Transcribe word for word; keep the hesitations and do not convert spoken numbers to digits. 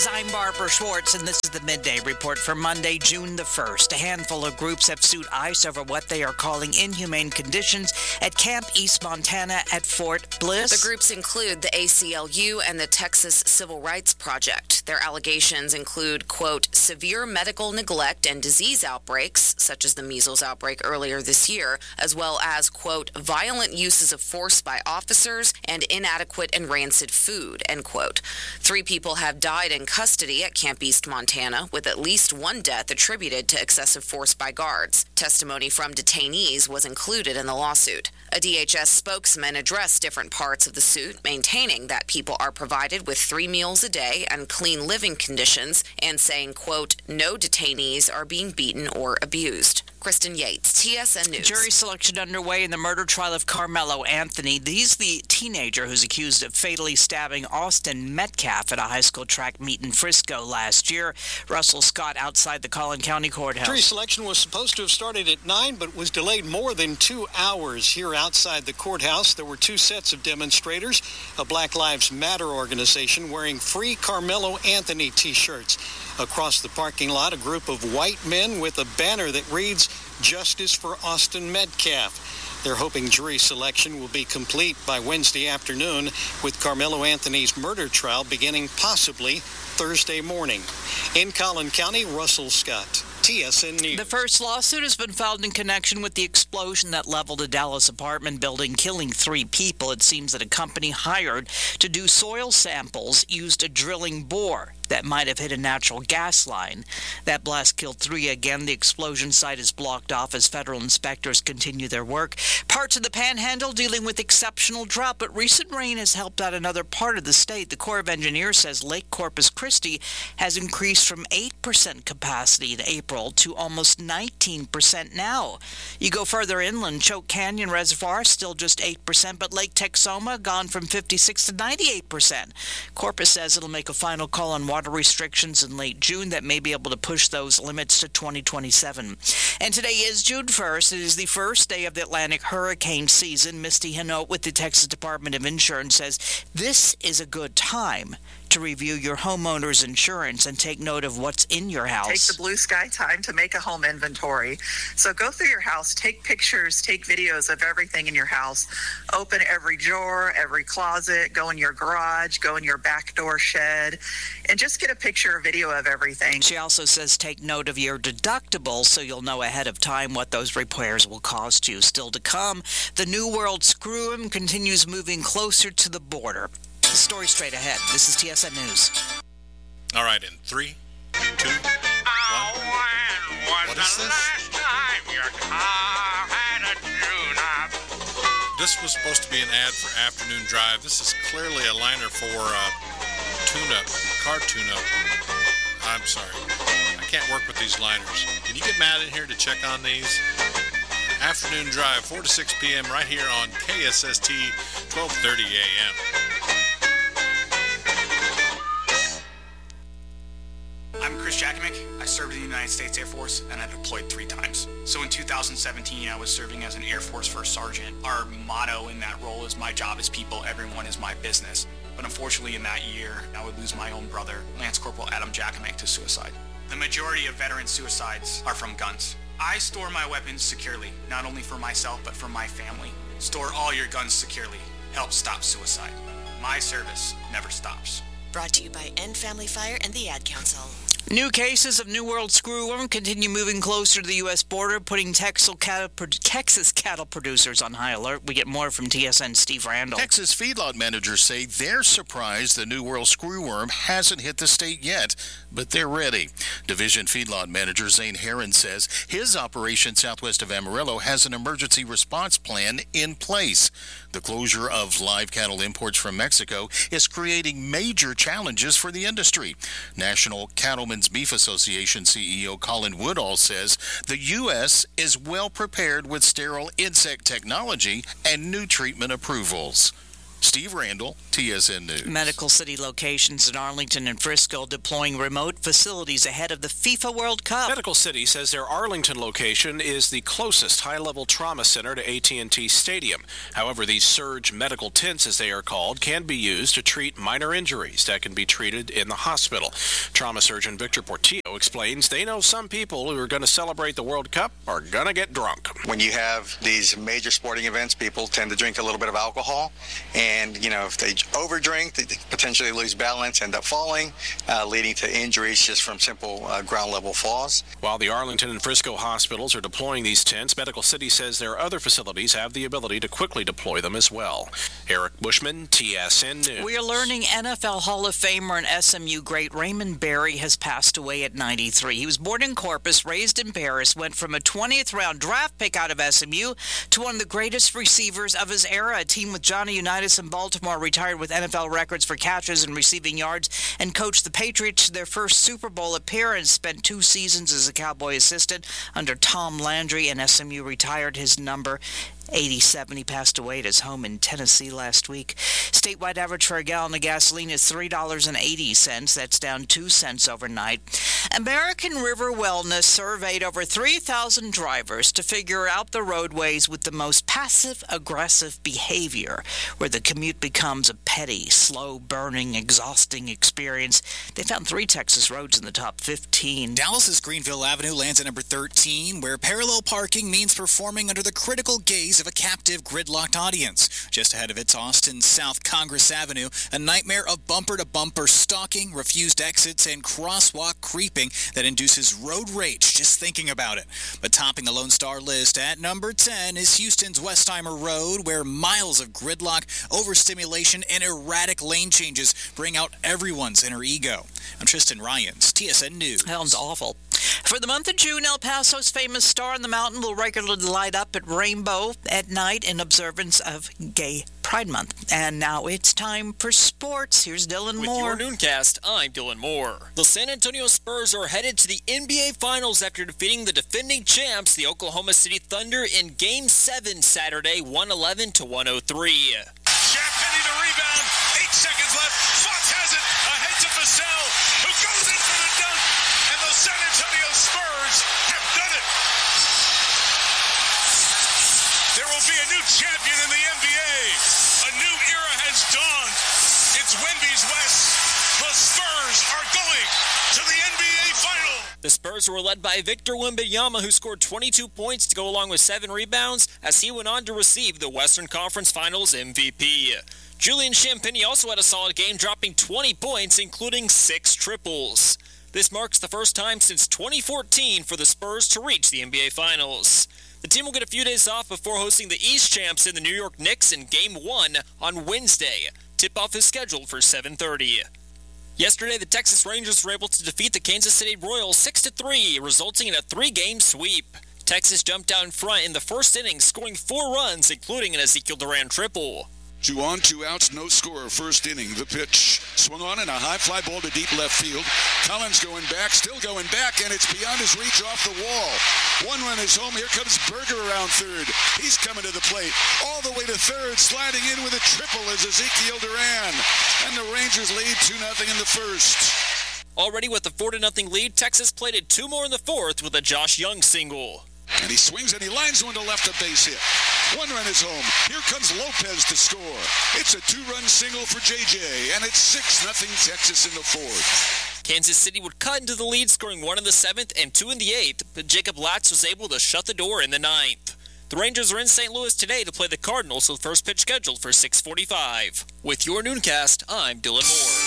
News. I'm Barbara Schwartz, and this is the Midday Report for Monday, June the first. A handful of groups have sued ICE over what they are calling inhumane conditions at Camp East Montana at Fort Bliss. The groups include the A C L U and the Texas Civil Rights Project. Their allegations include, quote, severe medical neglect and disease outbreaks, such as the measles outbreak earlier this year, as well as, quote, violent uses of force by officers and inadequate and rancid food, end quote. Three people have died in custody at Camp East Montana, with at least one death attributed to excessive force by guards. Testimony from detainees was included in the lawsuit. A D H S spokesman addressed different parts of the suit, maintaining that people are provided with three meals a day and clean living conditions, and saying, quote, no detainees are being beaten or abused. Kristen Yates, T S N News. Jury selection underway in the murder trial of Carmelo Anthony. He's the teenager who's accused of fatally stabbing Austin Metcalf at a high school track meet in Frisco last year. Russell Scott outside the Collin County Courthouse. Jury selection was supposed to have started at nine, but was delayed more than two hours here outside the courthouse. There were two sets of demonstrators, a Black Lives Matter organization wearing Free Carmelo Anthony t-shirts. Across the parking lot, a group of white men with a banner that reads, Justice for Austin Metcalf. They're hoping jury selection will be complete by Wednesday afternoon, with Carmelo Anthony's murder trial beginning possibly Thursday morning. In Collin County, Russell Scott, T S N News. The first lawsuit has been filed in connection with the explosion that leveled a Dallas apartment building, killing three people. It seems that a company hired to do soil samples used a drilling bore that might have hit a natural gas line. That blast killed three. Again, the explosion site is blocked off as federal inspectors continue their work. Parts of the Panhandle dealing with exceptional drought, but recent rain has helped out another part of the state. The Corps of Engineers says Lake Corpus Christi has increased from eight percent capacity in April to almost nineteen percent now. You go further inland, Choke Canyon Reservoir still just eight percent, but Lake Texoma gone from fifty-six to ninety-eight percent. Corpus says it'll make a final call on water restrictions in late June that may be able to push those limits to twenty twenty-seven. And today is June first. It is the first day of the Atlantic hurricane season. Misty Hinault with the Texas Department of Insurance says this is a good time to review your homeowner's insurance and take note of what's in your house. Take the blue sky time to make a home inventory. So go through your house, take pictures, take videos of everything in your house. Open every drawer, every closet, go in your garage, go in your back door shed, and just get a picture or video of everything. She also says take note of your deductible so you'll know ahead of time what those repairs will cost you. Still to come, the New World Screw-'em continues moving closer to the border. The story straight ahead. This is T S N News. All right, in three, two, one. What is this? This was supposed to be an ad for Afternoon Drive. This is clearly a liner for uh, tune-up, car tune-up. I'm sorry. I can't work with these liners. Can you get Matt in here to check on these? Afternoon Drive, four to six p.m. right here on K S S T, twelve thirty a.m. I'm Chris Jakimick. I served in the United States Air Force and I deployed three times. So in two thousand seventeen, I was serving as an Air Force First Sergeant. Our motto in that role is my job is people, everyone is my business. But unfortunately in that year, I would lose my own brother, Lance Corporal Adam Jakimick, to suicide. The majority of veteran suicides are from guns. I store my weapons securely, not only for myself, but for my family. Store all your guns securely. Help stop suicide. My service never stops. Brought to you by End Family Fire and the Ad Council. New cases of New World Screw-worm continue moving closer to the U S border, putting Texas cattle, Texas cattle producers on high alert. We get more from T S N's Steve Randall. Texas feedlot managers say they're surprised the New World Screw-worm hasn't hit the state yet, but they're ready. Division feedlot manager Zane Herron says his operation southwest of Amarillo has an emergency response plan in place. The closure of live cattle imports from Mexico is creating major challenges for the industry. National Cattlemen's Beef Association C E O Colin Woodall says the U S is well prepared with sterile insect technology and new treatment approvals. Steve Randall, T S N News. Medical City locations in Arlington and Frisco deploying remote facilities ahead of the FIFA World Cup. Medical City says their Arlington location is the closest high-level trauma center to A T and T Stadium. However, these surge medical tents, as they are called, can be used to treat minor injuries that can be treated in the hospital. Trauma surgeon Victor Portillo explains they know some people who are going to celebrate the World Cup are going to get drunk. When you have these major sporting events, people tend to drink a little bit of alcohol, and, you know, if they overdrink, they potentially lose balance, end up falling, uh, leading to injuries just from simple uh, ground-level falls. While the Arlington and Frisco hospitals are deploying these tents, Medical City says their other facilities have the ability to quickly deploy them as well. Eric Bushman, T S N News. We are learning N F L Hall of Famer and S M U great Raymond Berry has passed away at ninety-three. He was born in Corpus, raised in Paris, went from a twentieth round draft pick out of S M U to one of the greatest receivers of his era. A team with Johnny Unitas in Baltimore, retired with N F L records for catches and receiving yards, and coached the Patriots to their first Super Bowl appearance. Spent two seasons as a Cowboy assistant under Tom Landry, and S M U retired his number eighty-seven. He passed away at his home in Tennessee last week. Statewide average for a gallon of gasoline is three dollars and eighty cents. That's down two cents overnight. American River Wellness surveyed over three thousand drivers to figure out the roadways with the most passive-aggressive behavior, where the commute becomes a petty, slow-burning, exhausting experience. They found three Texas roads in the top fifteen. Dallas's Greenville Avenue lands at number thirteen, where parallel parking means performing under the critical gaze of a captive, gridlocked audience. Just ahead of it's Austin South Congress Avenue, a nightmare of bumper-to-bumper stalking, refused exits, and crosswalk creeping that induces road rage just thinking about it. But topping the Lone Star list at number ten is Houston's Westheimer Road, where miles of gridlock, overstimulation, and erratic lane changes bring out everyone's inner ego. I'm Tristan Ryans, T S N News. Sounds awful. For the month of June, El Paso's famous Star on the Mountain will regularly light up at Rainbow at night in observance of Gay Pride Month. And now it's time for sports. Here's Dylan With Moore. With your Nooncast, I'm Dylan Moore. The San Antonio Spurs are headed to the N B A Finals after defeating the defending champs, the Oklahoma City Thunder, in Game seven Saturday, one eleven to one oh three. Shaq Penny to rebound. Eight seconds left. Fox has it. Ahead to Vassell, who goes in for the dunk. And the San Antonio Spurs have done it. There will be a new champion in the N B A. A new era has dawned. It's Wemby's West. The Spurs are going to the N B A Final. The Spurs were led by Victor Wembanyama, who scored twenty-two points to go along with seven rebounds, as he went on to receive the Western Conference Finals M V P. Julian Champagnie also had a solid game, dropping twenty points, including six triples. This marks the first time since twenty fourteen for the Spurs to reach the N B A Finals. The team will get a few days off before hosting the East champs in the New York Knicks in Game one on Wednesday. Tip-off is scheduled for seven thirty. Yesterday, the Texas Rangers were able to defeat the Kansas City Royals six to three, resulting in a three-game sweep. Texas jumped out in front in the first inning, scoring four runs, including an Ezekiel Duran triple. Two on, two outs, no score. First inning. The pitch swung on and a high fly ball to deep left field. Collins going back, still going back, and it's beyond his reach off the wall. One run is home. Here comes Berger around third. He's coming to the plate. All the way to third, sliding in with a triple is Ezekiel Duran. And the Rangers lead two nothing in the first. Already with a four to nothing lead, Texas plated two more in the fourth with a Josh Young single. And he swings and he lines one to left, a base hit. One run is home. Here comes Lopez to score. It's a two-run single for J J, and it's six nothing Texas in the fourth. Kansas City would cut into the lead, scoring one in the seventh and two in the eighth, but Jacob Latz was able to shut the door in the ninth. The Rangers are in Saint Louis today to play the Cardinals, with first pitch scheduled for six forty-five. With your Nooncast, I'm Dylan Moore.